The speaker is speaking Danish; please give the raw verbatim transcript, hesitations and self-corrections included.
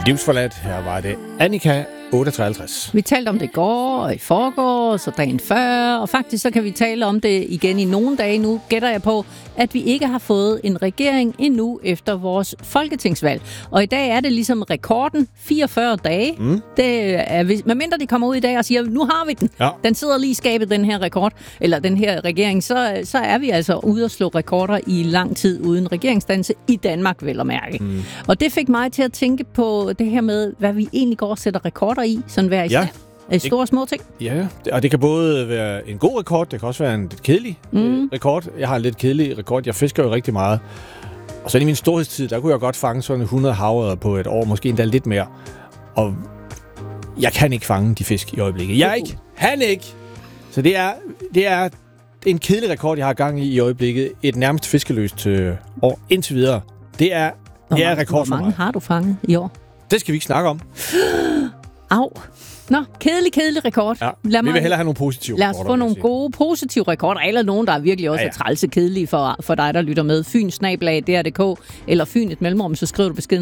Livsforladt. Her var det Annika, otteoghalvtreds. Vi talte om det i går og i forgårs og dagen før, og faktisk så kan vi tale om det igen i nogle dage nu, gætter jeg på, at vi ikke har fået en regering endnu efter vores folketingsvalg. Og i dag er det ligesom rekorden, fireogfyrre dage. Mm. Det er, medmindre de kommer ud i dag og siger, nu har vi den. Ja. Den sidder lige i skabet, den her rekord, eller den her regering, så, så er vi altså ude at slå rekorder i lang tid uden regeringsdannelse i Danmark, vel at mærke. Mm. Og det fik mig til at tænke på det her med, hvad vi egentlig går og sætter rekorder i, sådan hver især. Ja. Store små ting. Ja, og det kan både være en god rekord, det kan også være en lidt kedelig mm. rekord. Jeg har en lidt kedelig rekord. Jeg fisker jo rigtig meget. Og så i min storhedstid, der kunne jeg godt fange sådan hundrede havørreder på et år, måske endda lidt mere. Og jeg kan ikke fange de fisk i øjeblikket. Jeg ikke. Han ikke. Så det er, det er en kedelig rekord, jeg har gang i i øjeblikket. Et nærmest fiskeløst øh, år indtil videre. Det er, det er rekord for mig. Hvor mange har du fanget i år? Det skal vi ikke snakke om. Au. Nå, kedelig, kedelig rekord. Ja, lad mig, vi vil hellere have nogle positive rekorder. Lad os få nogle gode, positive rekorder, eller nogen, der er virkelig også ja, ja. er trælse kedelige for, for dig, der lytter med. Fyn snablag D R punktum D K eller Fyn et mellemrum, så skriver du beskeden